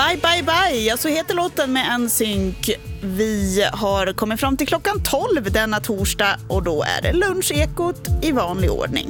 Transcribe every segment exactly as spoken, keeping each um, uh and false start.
Bye, bye, bye. Ja, så heter låten med N Sync. Vi har kommit fram till klockan tolv denna torsdag och då är det lunchekot i vanlig ordning.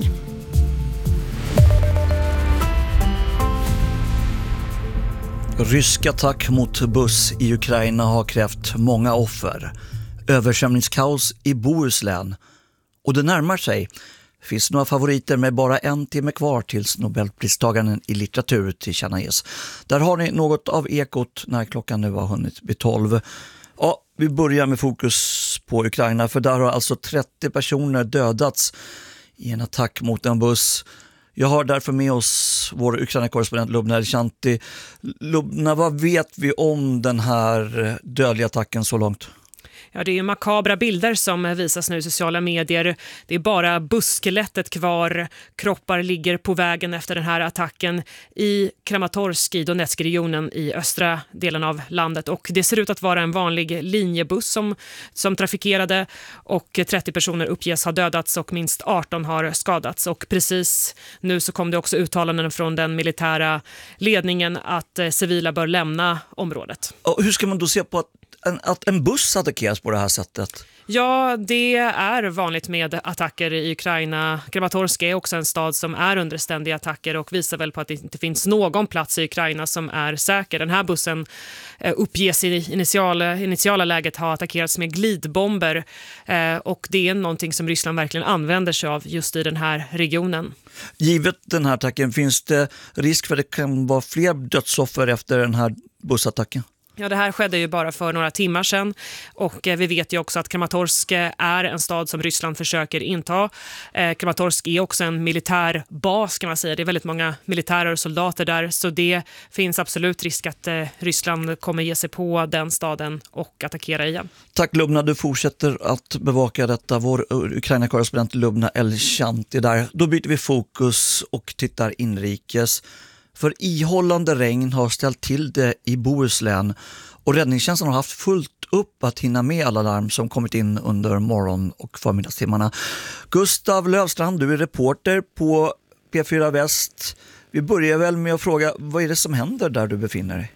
Rysk attack mot buss i Ukraina har krävt många offer. Översvämningskaos i Bohuslän. Och det närmar sig. Finns några favoriter med bara en timme kvar tills Nobelpristagaren i litteratur tillkännages. Där har ni något av ekot när klockan nu har hunnit bli tolv. Ja, vi börjar med fokus på Ukraina, för där har alltså trettio personer dödats i en attack mot en buss. Jag har därför med oss vår Ukraina-korrespondent Lubna Elchanti. Lubna, vad vet vi om den här dödliga attacken så långt? Ja, det är makabra bilder som visas nu i sociala medier. Det är bara busskelettet kvar. Kroppar ligger på vägen efter den här attacken i Kramatorsk i Donetsk-regionen i östra delen av landet. Och det ser ut att vara en vanlig linjebuss som, som trafikerade, och trettio personer uppges ha dödats och minst arton har skadats. Och precis nu så kom det också uttalanden från den militära ledningen att eh, civila bör lämna området. Och hur ska man då se på att En, att en buss attackeras på det här sättet? Ja, det är vanligt med attacker i Ukraina. Kramatorsk är också en stad som är under ständiga attacker och visar väl på att det inte finns någon plats i Ukraina som är säker. Den här bussen uppges i initiala, initiala läget ha attackerats med glidbomber eh, och det är någonting som Ryssland verkligen använder sig av just i den här regionen. Givet den här attacken, finns det risk för att det kan vara fler dödsoffer efter den här bussattacken? Ja, det här skedde ju bara för några timmar sedan, och eh, vi vet ju också att Kramatorsk är en stad som Ryssland försöker inta. Eh, Kramatorsk är också en militärbas, kan man säga. Det är väldigt många militärer och soldater där, så det finns absolut risk att eh, Ryssland kommer ge sig på den staden och attackera igen. Tack Lubna, du fortsätter att bevaka detta. Vår Ukraina-korrespondent Lubna Elchanti där. Då byter vi fokus och tittar inrikes. För ihållande regn har ställt till det i Bohuslän och räddningstjänsten har haft fullt upp att hinna med alla larm som kommit in under morgon- och förmiddagstimmarna. Gustav Lövstrand, du är reporter på P fyra Väst. Vi börjar väl med att fråga, vad är det som händer där du befinner dig?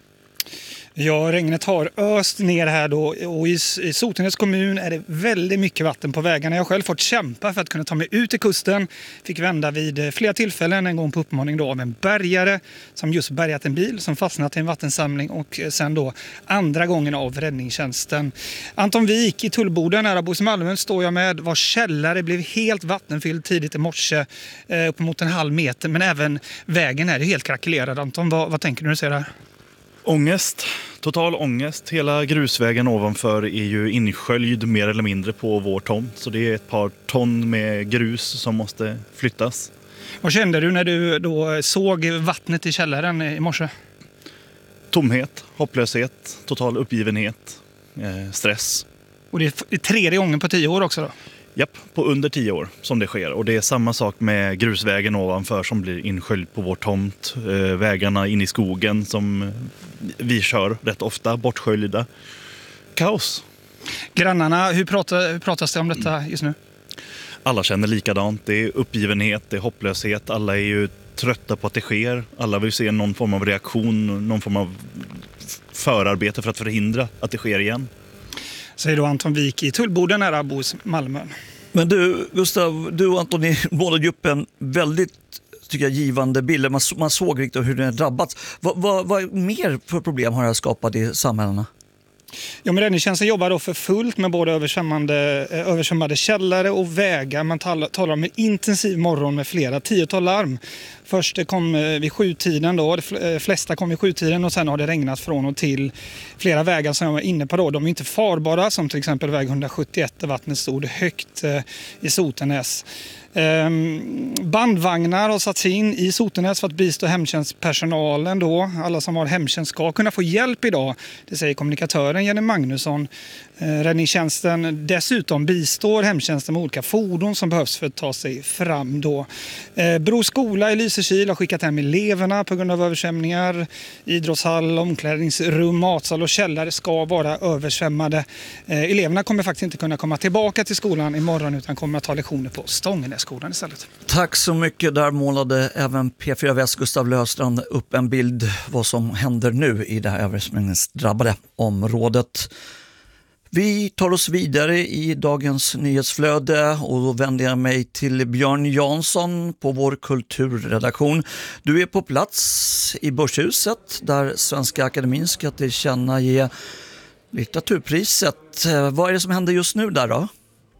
Ja, regnet har öst ner här då, och i Sotenäs kommun är det väldigt mycket vatten på vägarna. Jag har själv fått kämpa för att kunna ta mig ut till kusten. Fick vända vid flera tillfällen, en gång på uppmaning då av en bärgare som just bärgat en bil som fastnat i en vattensamling, och sen då andra gången av räddningstjänsten. Anton Wik i Tullboden nära Bohus-Malmön står jag med, vars källare blev helt vattenfylld tidigt i morse, eh, upp mot en halv meter, men även vägen är helt krackelerad. Anton, vad, vad tänker du när du ser det här? Ångest, total ångest. Hela grusvägen ovanför är ju insköljd mer eller mindre på vår tomt. Så det är ett par ton med grus som måste flyttas. Vad kände du när du då såg vattnet i källaren i morse? Tomhet, hopplöshet, total uppgivenhet, eh, stress. Och det är tredje gången på tio år också då? Japp, på under tio år som det sker. Och det är samma sak med grusvägen ovanför som blir insköljd på vår tomt. Eh, vägarna in i skogen som vi kör rätt ofta, bortsköljda. Kaos. Grannarna, hur, pratar, hur pratas det om detta just nu? Alla känner likadant. Det är uppgivenhet, det är hopplöshet. Alla är ju trötta på att det sker. Alla vill se någon form av reaktion, någon form av förarbete för att förhindra att det sker igen. Säger då Anton Wik i Tullboden nära Bohus-Malmön. Men du, Gustav, du och Anton målade upp en väldigt, tycker jag, givande bild. Man, man såg riktigt hur den drabbats. Vad, vad, vad mer för problem har det skapat i samhällena? Ja, men räddningstjänsten jobbar då för fullt med både översvämmande, översvämmade källare och vägar. Man talar om en intensiv morgon med flera tiotal larm. Först kom vid sjutiden då, de flesta kom vid sjutiden, och sen har det regnat från och till. Flera vägar som jag var inne på då, de är inte farbara, som till exempel väg etthundrasjuttioett där vattnet stod högt i Sotenäs. Bandvagnar har satts in i Sotenäs för att bistå hemtjänstpersonalen då. Alla som har hemtjänst ska kunna få hjälp idag, det säger kommunikatören Jenny Magnusson. Räddningstjänsten dessutom bistår hemtjänsten med olika fordon som behövs för att ta sig fram då. Bro skola i Lysekil har skickat hem eleverna på grund av översvämningar. Idrottshall, omklädningsrum, matsal och källare ska vara översvämmade. Eleverna kommer faktiskt inte kunna komma tillbaka till skolan imorgon utan kommer att ta lektioner på Stångenäs Räddningsskolan istället. Tack så mycket. Där målade även P fyra Väst Gustav Löfstrand upp en bild vad som händer nu i det här översvämningsdrabbade området. Vi tar oss vidare i dagens nyhetsflöde och då vänder jag mig till Björn Jansson på vår kulturredaktion. Du är på plats i Börshuset där Svenska Akademin ska tillkännage litteraturpriset. Vad är det som händer just nu där då?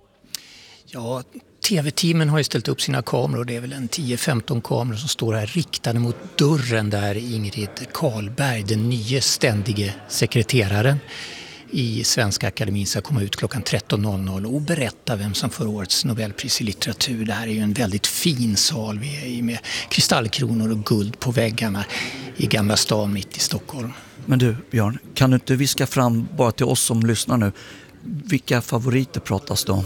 Ja, tv-teamen har ju ställt upp sina kameror. Det är väl en tio femton kameror som står här riktade mot dörren där Ingrid Carlberg, den nya ständige sekreteraren i Svenska Akademin, ska komma ut klockan tretton noll noll och berätta vem som får årets Nobelpris i litteratur. Det här är ju en väldigt fin sal vi är i med kristallkronor och guld på väggarna i Gamla stan mitt i Stockholm. Men du Björn, kan du inte viska fram bara till oss som lyssnar nu, vilka favoriter pratas då om?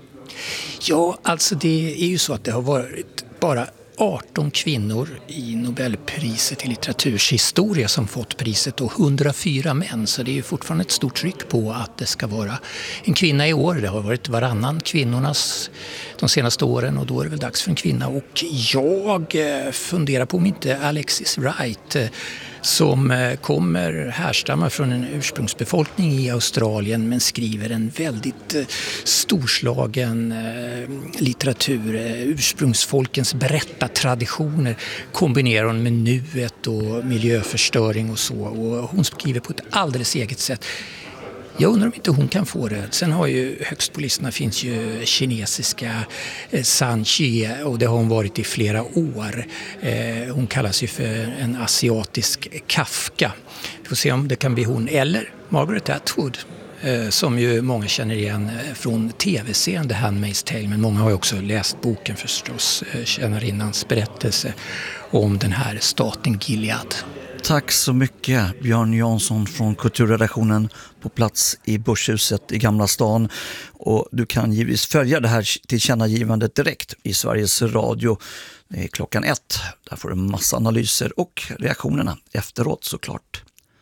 Ja, alltså det är ju så att det har varit bara arton kvinnor i Nobelpriset i litteraturshistoria som fått priset och hundrafyra män. Så det är ju fortfarande ett stort tryck på att det ska vara en kvinna i år. Det har varit varannan kvinnornas de senaste åren och då är det väl dags för en kvinna. Och jag funderar på om inte Alexis Wright, som kommer härstamma från en ursprungsbefolkning i Australien men skriver en väldigt storslagen litteratur. Ursprungsfolkens berättartraditioner kombinerar hon med nuet och miljöförstöring och så. Och hon skriver på ett alldeles eget sätt. Jag undrar om inte hon kan få det. Sen har ju högst på listorna finns ju kinesiska eh, San Xie och det har hon varit i flera år. Eh, hon kallas ju för en asiatisk Kafka. Vi får se om det kan bli hon eller Margaret Atwood. Eh, som ju många känner igen från tv-serien The Handmaid's Tale. Men många har ju också läst boken förstås. Eh, Tjänarinnans berättelse om den här staten Gilead. Tack så mycket Björn Jansson från kulturredaktionen på plats i Börshuset i Gamla stan. Och du kan givetvis följa det här tillkännagivandet direkt i Sveriges Radio. Det är klockan ett. Där får du massa analyser och reaktionerna efteråt såklart.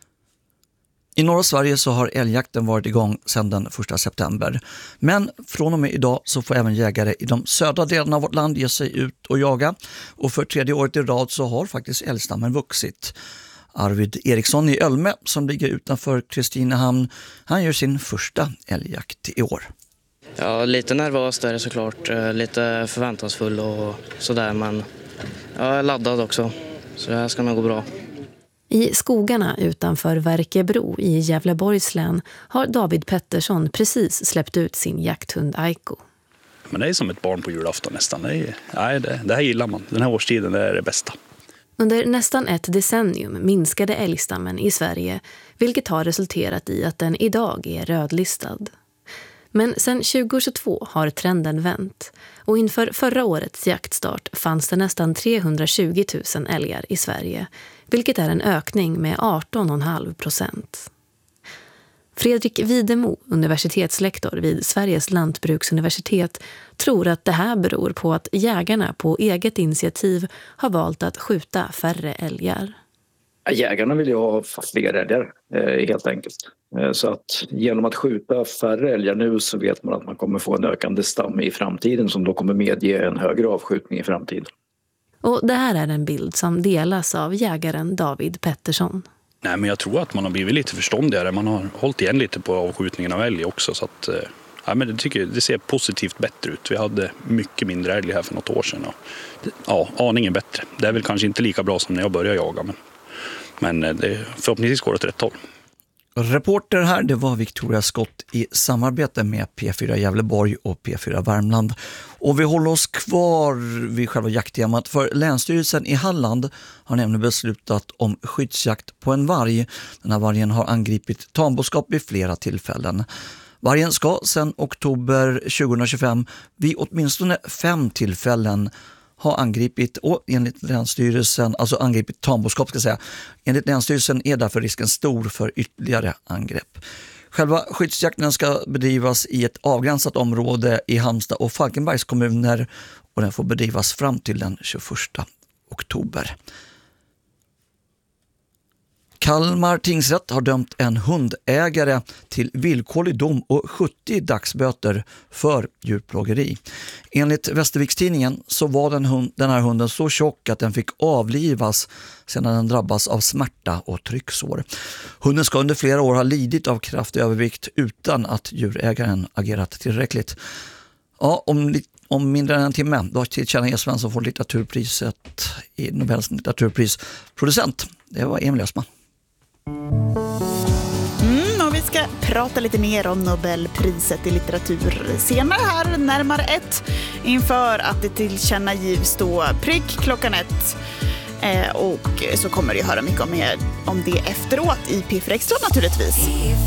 I norra Sverige så har älgjakten varit igång sedan den första september. Men från och med idag så får även jägare i de södra delarna av vårt land ge sig ut och jaga. Och för tredje året i rad så har faktiskt älgstammen vuxit. Arvid Eriksson i Ölme som ligger utanför Kristinehamn, han gör sin första älgjakt i år. Ja, lite nervös är det såklart. Lite förväntansfull och sådär, men jag är laddad också. Så det här ska nog gå bra. I skogarna utanför Verkebro i Gävleborgs län har David Pettersson precis släppt ut sin jakthund Aiko. Men det är som ett barn på julafton nästan. Det, är, nej, det, det här gillar man. Den här årstiden det är det bästa. Under nästan ett decennium minskade älgstammen i Sverige, vilket har resulterat i att den idag är rödlistad. Men sedan tjugo tjugotvå har trenden vänt och inför förra årets jaktstart fanns det nästan trehundratjugo tusen älgar i Sverige, vilket är en ökning med arton komma fem procent. Fredrik Widemo, universitetslektor vid Sveriges lantbruksuniversitet, tror att det här beror på att jägarna på eget initiativ har valt att skjuta färre älgar. Jägarna vill ju ha fler älgar helt enkelt. Så att genom att skjuta färre älgar nu så vet man att man kommer få en ökande stam i framtiden som då kommer medge en högre avskjutning i framtiden. Och det här är en bild som delas av jägaren David Pettersson. Nej, men jag tror att man har blivit lite förståndigare. Man har hållit igen lite på avskjutningen av älg också. Så att, ja, men det, tycker, det ser positivt bättre ut. Vi hade mycket mindre älg här för något år sedan. Och, ja, aningen bättre. Det är väl kanske inte lika bra som när jag började jaga. Men, men det, förhoppningsvis går det åt rätt håll. Reporter här, det var Victoria Skott i samarbete med P fyra Gävleborg och P fyra Värmland. Och vi håller oss kvar vid själva jakttemat, för Länsstyrelsen i Halland har nämligen beslutat om skyddsjakt på en varg. Den här vargen har angripit tamboskap vid flera tillfällen. Vargen ska sedan oktober tjugohundratjugofem vid åtminstone fem tillfällen har angripit och enligt Länsstyrelsen, alltså angripit tamboskap ska jag säga. Enligt Länsstyrelsen är därför risken stor för ytterligare angrepp. Själva skyddsjakten ska bedrivas i ett avgränsat område i Halmstad och Falkenbergs kommuner och den får bedrivas fram till den tjugoförsta oktober. Kalmar tingsrätt har dömt en hundägare till villkorlig dom och sjuttio dagsböter för djurplågeri. Enligt Västervikstidningen så var den, hund, den här hunden så tjock att den fick avlivas sedan den drabbas av smärta och trycksår. Hunden ska under flera år ha lidit av kraftig övervikt utan att djurägaren agerat tillräckligt. Ja, om lite Om mindre än en timme då tillkännager Svensson får litteraturpriset i Nobels litteraturprisproducent. Det var Emil Östman. Mm, och vi ska prata lite mer om Nobelpriset i litteratur senare här, närmare ett, inför att det tillkännagivs då prick klockan ett. Eh, och så kommer du höra mycket om, mer om det efteråt i P fyra Extra naturligtvis.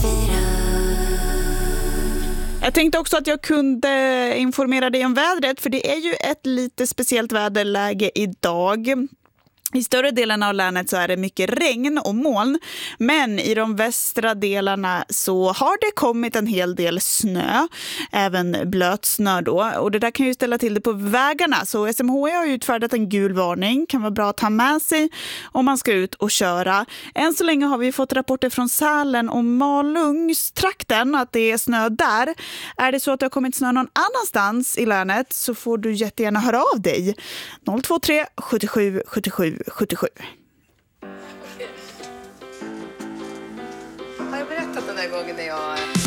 Jag tänkte också att jag kunde informera dig om vädret, för det är ju ett lite speciellt väderläge idag. I större delen av länet så är det mycket regn och moln, men i de västra delarna så har det kommit en hel del snö, även blöt snö då, och det där kan ju ställa till det på vägarna, så S M H I har utfärdat en gul varning, kan vara bra att ta med sig om man ska ut och köra. Än så länge har vi fått rapporter från Sälen och Malungstrakten att det är snö där. Är det så att det har kommit snö någon annanstans i länet så får du jättegärna höra av dig. noll två tre sjuttiosju sjuttiosju sjuttiosju. Har jag berättat den där gången när jag